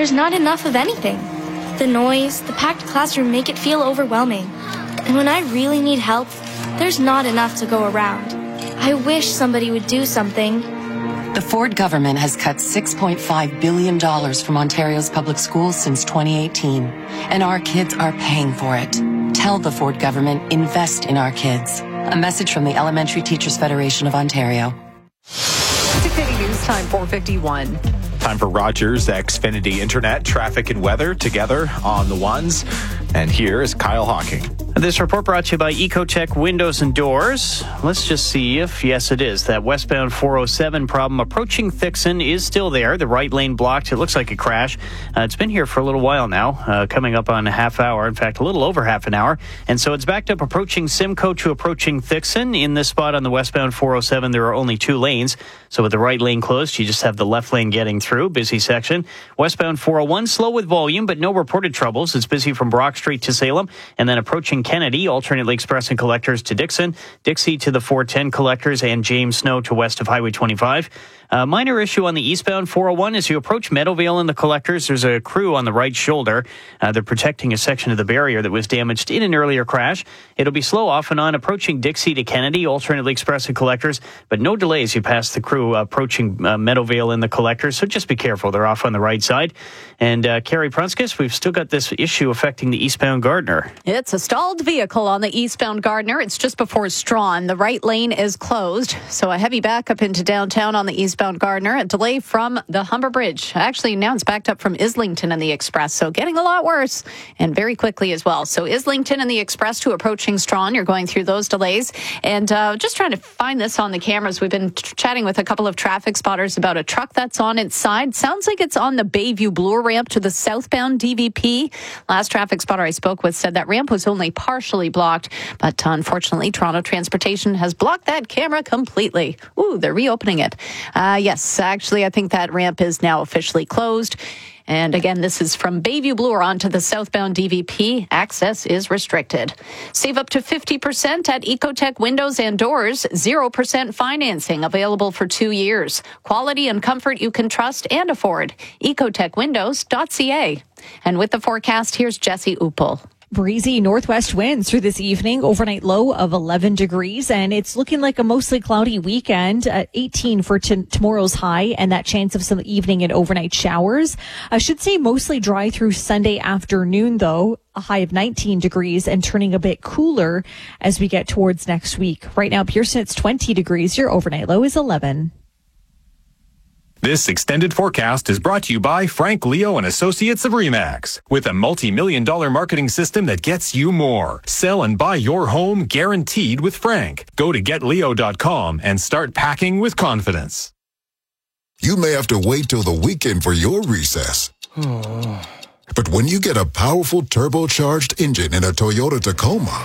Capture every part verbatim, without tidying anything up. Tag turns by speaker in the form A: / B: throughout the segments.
A: there's not enough of anything. The noise, the packed classroom make it feel overwhelming. And when I really need help, there's not enough to go around. I wish somebody would do something.
B: The Ford government has cut six point five billion dollars from Ontario's public schools since twenty eighteen, and our kids are paying for it. Tell the Ford government, invest in our kids. A message from the Elementary Teachers Federation of Ontario.
C: six eighty News Time, four fifty-one.
D: Time for Rogers Xfinity Internet, traffic and weather together on the ones. And here is Kyle Hawking.
E: This report brought to you by Ecotech Windows and Doors. Let's just see if, yes, it is. That westbound four oh seven problem approaching Thixon is still there. The right lane blocked. It looks like a crash. Uh, it's been here for a little while now, uh, coming up on a half hour. In fact, a little over half an hour. And so it's backed up approaching Simcoe to approaching Thixon. In this spot on the westbound four oh seven, there are only two lanes. So with the right lane closed, you just have the left lane getting through. Busy section. Westbound four oh one, slow with volume, but no reported troubles. It's busy from Brock Street to Salem, and then approaching Kennedy, alternately expressing collectors to Dixon, Dixie to the four ten collectors, and James Snow to west of Highway twenty-five. A minor issue on the eastbound four oh one as you approach Meadowvale and the collectors. There's a crew on the right shoulder. Uh, they're protecting a section of the barrier that was damaged in an earlier crash. It'll be slow off and on approaching Dixie to Kennedy, alternately expressing collectors, but no delays. You pass the crew approaching uh, Meadowvale and the collectors, so just be careful. They're off on the right side. And uh, Carrie Prunskis, we've still got this issue affecting the eastbound Gardner.
C: It's a stalled vehicle on the eastbound Gardner. It's just before Strawn. The right lane is closed, so a heavy backup into downtown on the eastbound Gardner. A delay from the Humber Bridge. Actually, now it's backed up from Islington and the Express, so getting a lot worse and very quickly as well. So Islington and the Express to approaching Strawn. You're going through those delays. And uh, just trying to find this on the cameras. We've been t- chatting with a couple of traffic spotters about a truck that's on its side. Sounds like it's on the Bayview Bloor ramp to the southbound D V P. Last traffic spotter I spoke with said that ramp was only partially blocked, but unfortunately, Toronto Transportation has blocked that camera completely. Ooh, they're reopening it. Uh, yes, actually, I think that ramp is now officially closed. And again, this is from Bayview Bloor onto the southbound D V P. Access is restricted. Save up to fifty percent at Ecotech Windows and Doors. zero percent financing available for two years. Quality and comfort you can trust and afford. ecotech windows dot c a. And with the forecast, here's Jesse Uppel.
F: Breezy northwest winds through this evening, overnight low of eleven degrees, and it's looking like a mostly cloudy weekend at eighteen for t- tomorrow's high, and that chance of some evening and overnight showers. I should say mostly dry through Sunday afternoon, though, a high of nineteen degrees and turning a bit cooler as we get towards next week. Right now, Pearson, it's twenty degrees. Your overnight low is eleven.
D: This extended forecast is brought to you by Frank Leo and Associates of Remax. With a multi-million dollar marketing system that gets you more. Sell and buy your home guaranteed with Frank. Go to get leo dot com and start packing with confidence.
G: You may have to wait till the weekend for your recess. But when you get a powerful turbocharged engine in a Toyota Tacoma,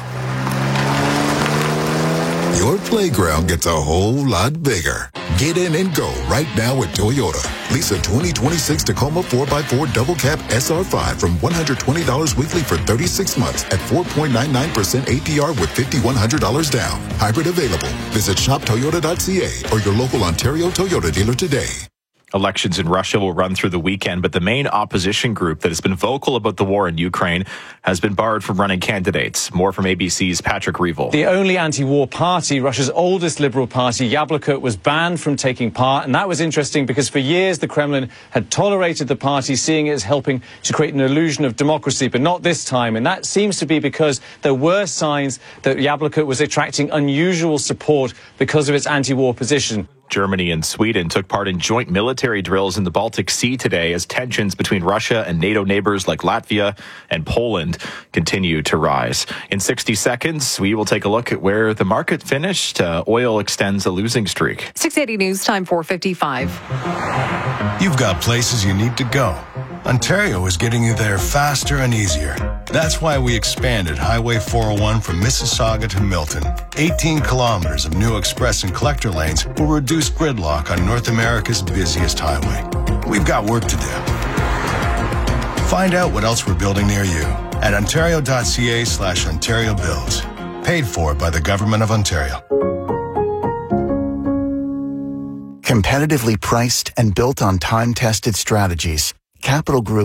G: your playground gets a whole lot bigger. Get in and go right now at Toyota. Lease a twenty twenty-six Tacoma four by four Double Cab S R five from one hundred twenty dollars weekly for thirty-six months at four point nine nine percent A P R with five thousand one hundred dollars down. Hybrid available. Visit shop toyota dot c a or your local Ontario Toyota dealer today.
D: Elections in Russia will run through the weekend, but the main opposition group that has been vocal about the war in Ukraine has been barred from running candidates. More from A B C's Patrick Reevell.
H: The only anti-war party, Russia's oldest liberal party, Yabloko, was banned from taking part. And that was interesting because for years the Kremlin had tolerated the party, seeing it as helping to create an illusion of democracy, but not this time. And that seems to be because there were signs that Yabloko was attracting unusual support because of its anti-war position.
D: Germany and Sweden took part in joint military drills in the Baltic Sea today as tensions between Russia and NATO neighbors like Latvia and Poland continue to rise. In sixty seconds, we will take a look at where the market finished. Uh, oil extends a losing streak.
C: six eighty News Time, four fifty-five.
I: You've got places you need to go. Ontario is getting you there faster and easier. That's why we expanded Highway four oh one from Mississauga to Milton. eighteen kilometers of new express and collector lanes will reduce gridlock on North America's busiest highway. We've got work to do. Find out what else we're building near you at ontario dot c a slash Ontario Builds. Paid for by the Government of Ontario.
J: Competitively priced and built on time-tested strategies, Capital Group